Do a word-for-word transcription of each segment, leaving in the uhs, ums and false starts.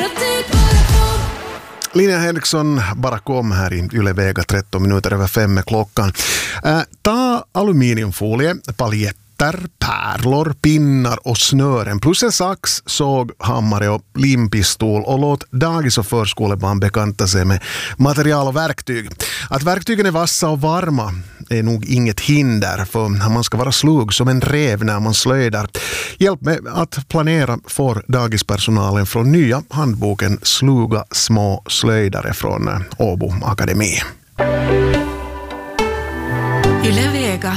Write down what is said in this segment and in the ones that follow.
Linnea Henriksson bara kom här i Yle Vega tretton minuter över fem med klockan. Äh, ta aluminiumfolie, paljetter, pärlor, pinnar och snören plus en sax, såg, hammare och limpistol och låt dagis- och förskolebarn bekanta sig med material och verktyg. Att verktygen är vassa och varma är nog inget hinder, för man ska vara slug som en räv när man slöjdar. Hjälp med att planera får dagispersonalen från nya handboken Sluga små slöjdare från Åbo Akademi. Yle Vega.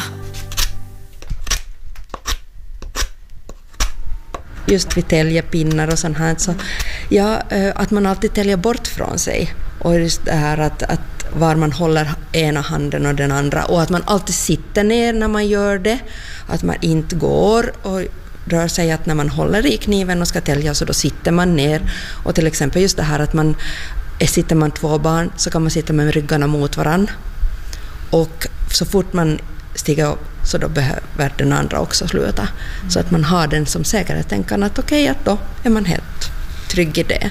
Just vid täljepinnar och sånt här, så ja, att man alltid täljer bort från sig. Och just det här att, att var man håller ena handen och den andra, och att man alltid sitter ner när man gör det, att man inte går och rör sig, att när man håller i kniven och ska tälja så då sitter man ner. Och till exempel just det här att man sitter man två barn så kan man sitta med ryggarna mot varann, och så fort man stiger upp så då behöver den andra också sluta. Mm. Så att man har den som säkerhetstänkan att okej, okay, att då är man helt trygg i det.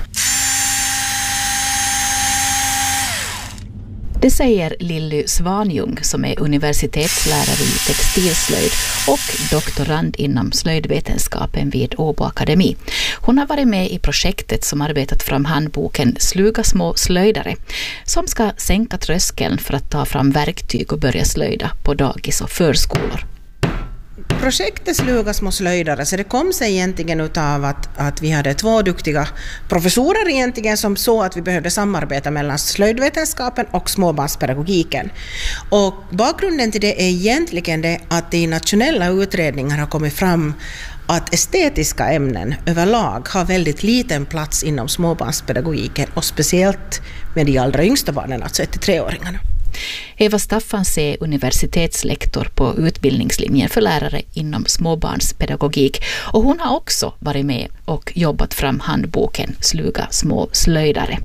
Det säger Lilly Svanjung som är universitetslärare i textilslöjd och doktorand inom slöjdvetenskapen vid Åbo Akademi. Hon har varit med i projektet som arbetat fram handboken Sluga små slöjdare, som ska sänka tröskeln för att ta fram verktyg och börja slöjda på dagis och förskolor. Projektet Sluga små slöjdare, så det kom sig egentligen utav att, att vi hade två duktiga professorer egentligen som såg att vi behövde samarbeta mellan slöjdvetenskapen och småbarnspedagogiken. Och bakgrunden till det är egentligen det att det i nationella utredningar har kommit fram att estetiska ämnen överlag har väldigt liten plats inom småbarnspedagogiken, och speciellt med de allra yngsta barnen, alltså ett till tre-åringarna. Eva Staffans är universitetslektor på utbildningslinjen för lärare inom småbarnspedagogik, och hon har också varit med och jobbat fram handboken Sluga små slöjdare.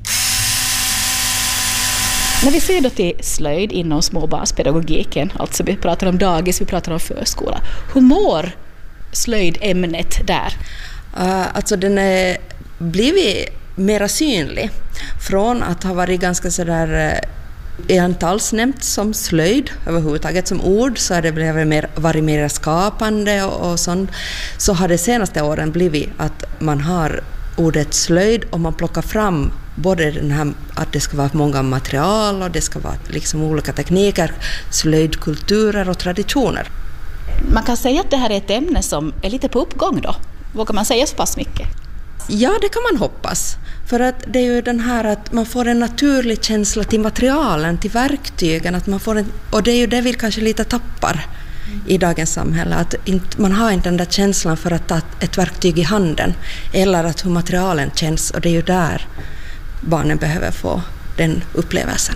När vi ser då till slöjd inom småbarnspedagogiken, alltså vi pratar om dagis, vi pratar om förskola, hur mår slöjdämnet där? Uh, alltså den är blivit mera synlig. Från att ha varit ganska sådär är inte alls nämnt som slöjd överhuvudtaget som ord, så har det blivit mer, varit mer skapande och, och sånt. Så har det senaste åren blivit att man har ordet slöjd och man plockar fram både den här att det ska vara många material och det ska vara liksom olika tekniker, slöjdkulturer och traditioner. Man kan säga att det här är ett ämne som är lite på uppgång då. Vågar man säga så pass mycket? Ja, det kan man hoppas. För att det är ju den här att man får en naturlig känsla till materialen, till verktygen. Att man får en, och det är ju det vi kanske lite tappar i dagens samhälle. Att inte, man har inte den där känslan för att ta ett verktyg i handen. Eller att hur materialen känns. Och det är ju där barnen behöver få den upplevelsen.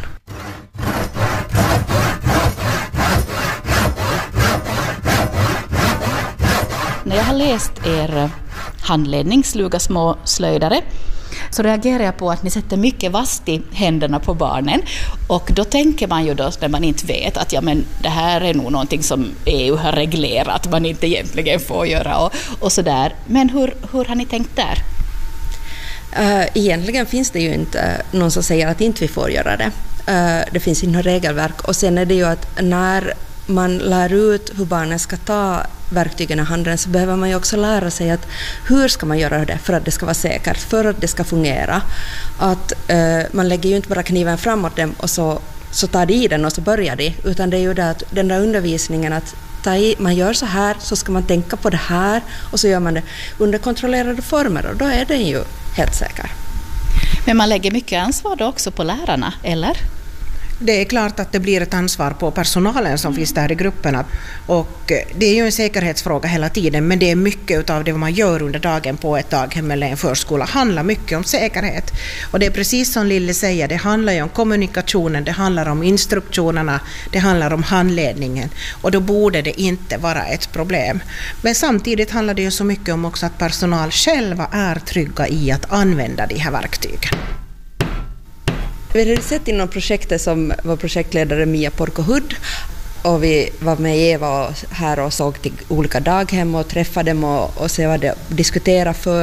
När jag har läst er handledning Sluga små slöjdare så reagerar jag på att ni sätter mycket vast i händerna på barnen, och då tänker man ju då när man inte vet att ja, men det här är nog någonting som E U har reglerat, man inte egentligen får göra och, och sådär. Men hur, hur har ni tänkt där? Uh, egentligen finns det ju inte uh, någon som säger att inte vi får göra det. Uh, det finns inte något regelverk, och sen är det ju att när man lär ut hur barnen ska ta verktygen i handen så behöver man ju också lära sig att hur ska man göra det för att det ska vara säkert, för att det ska fungera. Att eh, man lägger ju inte bara kniven framåt dem och så, så tar de i den och så börjar de, utan det är ju det att den där undervisningen att ta i, man gör så här så ska man tänka på det här och så gör man det under kontrollerade former, och då är den ju helt säker. Men man lägger mycket ansvar då också på lärarna, eller? Det är klart att det blir ett ansvar på personalen som mm. finns där i grupperna, och det är ju en säkerhetsfråga hela tiden, men det är mycket av det man gör under dagen på ett daghem eller en förskola handlar mycket om säkerhet, och det är precis som Lille säger, det handlar ju om kommunikationen, det handlar om instruktionerna, det handlar om handledningen, och då borde det inte vara ett problem. Men samtidigt handlar det ju så mycket om också att personal själva är trygga i att använda de här verktygen. Vi hade sett inom projektet som var projektledare Mia Porkohud, och vi var med Eva här och såg till olika daghem och träffade dem och, och så var det diskutera för,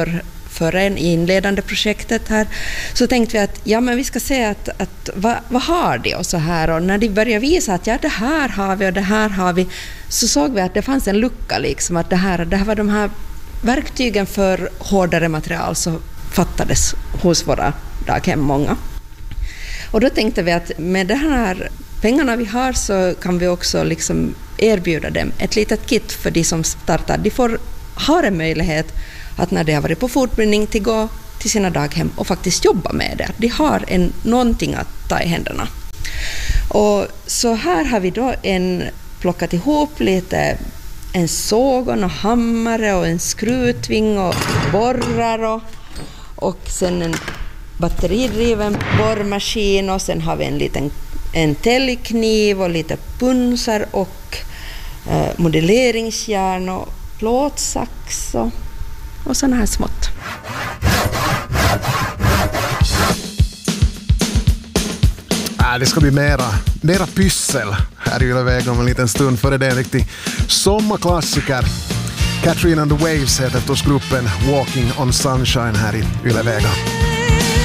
före en inledande projektet här, så tänkte vi att ja, men vi ska se att, att vad, vad har de och så här, och när de började visa att ja, det här har vi och det här har vi, så såg vi att det fanns en lucka liksom, att det här, det här var de här verktygen för hårdare material så fattades hos våra daghem många. Och då tänkte vi att med de här pengarna vi har så kan vi också liksom erbjuda dem ett litet kit för de som startar. De får ha en möjlighet att när de har varit på fortbildning till gå till sina daghem och faktiskt jobba med det. De har en, någonting att ta i händerna. Och så här har vi då en, plockat ihop lite en såg och en hammare och en skrutving och borrar och, och sen en batteridriven borrmaskin, och sen har vi en liten en täljkniv och lite punsar och eh, modelleringsjärn och plåtsax och, och sådana här smått. Äh, det ska bli mera, mera pyssel här i Yle Vega om en liten stund, för det är en riktig sommarklassiker. Katrina and the Waves heter förstås gruppen Walking on Sunshine här i Yle Vega.